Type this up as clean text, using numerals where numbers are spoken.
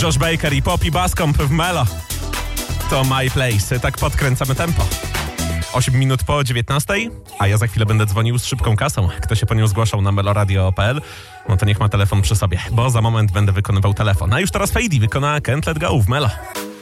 Josh Baker i Poppy Bascomb w Melo. To My Place. Tak podkręcamy tempo. 8 minut po 19, a ja za chwilę będę dzwonił z szybką kasą. Kto się po nią zgłaszał na meloradio.pl, no to niech ma telefon przy sobie, bo za moment będę wykonywał telefon. A już teraz Fady wykona Can't Let Go w Melo.